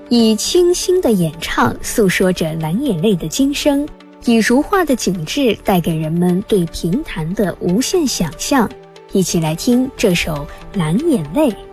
以清新的演唱诉说着蓝眼泪的今生，以如画的景致带给人们对评弹的无限想象。一起来听这首《蓝眼泪》。